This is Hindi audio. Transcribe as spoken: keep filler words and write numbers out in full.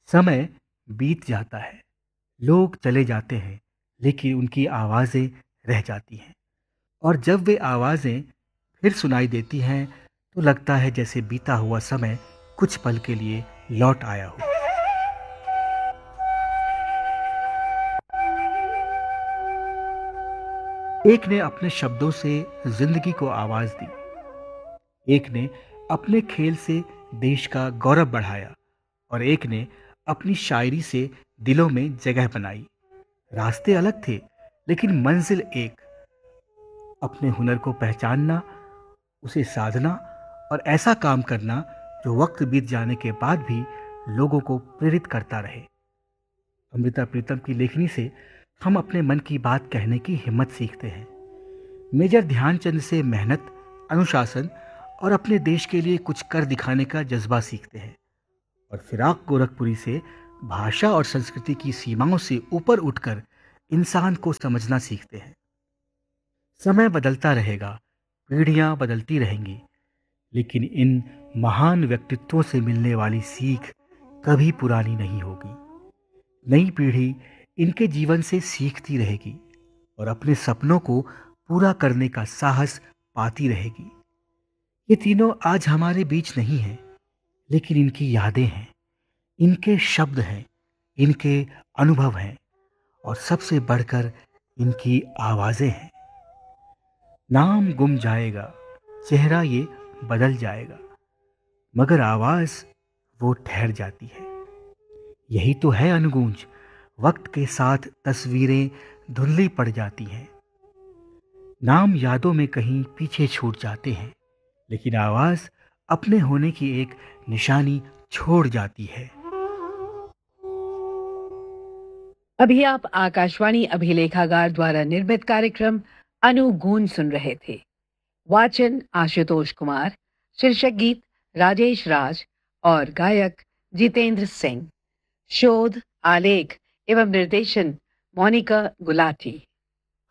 समय बीत जाता है, लोग चले जाते हैं, लेकिन उनकी आवाज़ें रह जाती हैं। और जब वे आवाज़ें फिर सुनाई देती हैं, तो लगता है जैसे बीता हुआ समय कुछ पल के लिए लौट आया हो। एक ने अपने शब्दों से जिंदगी को आवाज़ दी, एक ने अपने खेल से देश का गौरव बढ़ाया, और एक ने अपनी शायरी से दिलों में जगह बनाई। रास्ते अलग थे, लेकिन मंजिल एक। अपने हुनर को पहचानना, उसे साधना और ऐसा काम करना जो वक्त बीत जाने के बाद भी लोगों को प्रेरित करता रहे। अमृता प्रीतम की लेखनी से हम अपने मन की बात कहने की हिम्मत सीखते हैं। मेजर ध्यानचंद से मेहनत, अनुशासन और अपने देश के लिए कुछ कर दिखाने का जज्बा सीखते हैं। और फिराक गोरखपुरी से भाषा और संस्कृति की सीमाओं से ऊपर उठकर इंसान को समझना सीखते हैं। समय बदलता रहेगा, पीढ़ियां बदलती रहेंगी, लेकिन इन महान व्यक्तित्वों से मिलने वाली सीख कभी पुरानी नहीं होगी। नई पीढ़ी इनके जीवन से सीखती रहेगी और अपने सपनों को पूरा करने का साहस पाती रहेगी। ये तीनों आज हमारे बीच नहीं हैं, लेकिन इनकी यादें हैं, इनके शब्द हैं, इनके अनुभव हैं, और सबसे बढ़कर इनकी आवाज़ें हैं। नाम गुम जाएगा, चेहरा ये बदल जाएगा, मगर आवाज़ वो ठहर जाती है। यही तो है अनगूंज। वक्त के साथ तस्वीरें धुंधली पड़ जाती हैं, नाम यादों में कहीं पीछे छूट जाते हैं, लेकिन आवाज़ अपने होने की एक निशानी छोड़ जाती है। अभी आप आकाशवाणी अभिलेखागार द्वारा निर्मित कार्यक्रम अनुगूंज सुन रहे थे। वाचन आशुतोष कुमार, शीर्षक गीत राजेश राज और गायक जितेंद्र सिंह। शोध, आलेख एवं निर्देशन मोनिका गुलाटी।